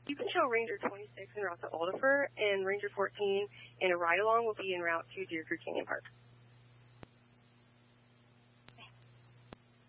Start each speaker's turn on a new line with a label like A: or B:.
A: You can show Ranger 26 en route to Alderfer, and Ranger 14 in a ride-along will be en route to Deer Creek Canyon Park.